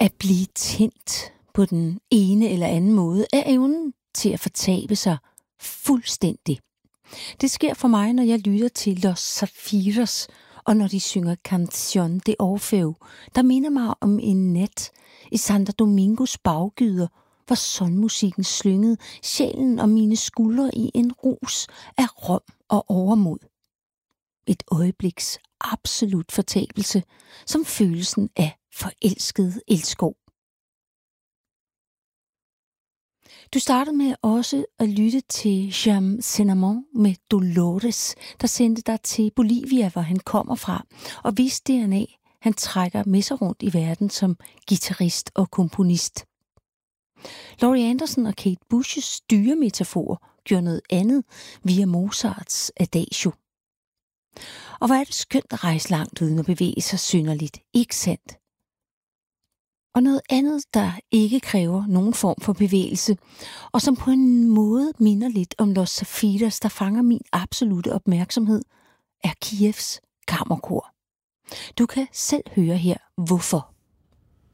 At blive tændt på den ene eller anden måde er evnen til at fortabe sig fuldstændig. Det sker for mig, når jeg lytter til Los Zafiros, og når de synger Canción de Orfeo, der minder mig om en nat i Santo Domingos baggyder, hvor sonmusikken slyngede sjælen og mine skuldre i en rus af rom og overmod. Et øjebliks absolut fortabelse, som følelsen af forelsket elskov. Du startede med også at lytte til Jam Cinnamon med Dolores, der sendte dig til Bolivia, hvor han kommer fra, og hvis DNA han trækker med sig rundt i verden som guitarist og komponist. Laurie Anderson og Kate Bushes dyremetafor gjorde noget andet via Mozarts Adagio. Og hvor er det skønt at rejse langt uden at bevæge sig synderligt, ikke sandt? Og noget andet, der ikke kræver nogen form for bevægelse, og som på en måde minder lidt om Los Zafiros, der fanger min absolute opmærksomhed, er Kievs kammerkor. Du kan selv høre her, hvorfor.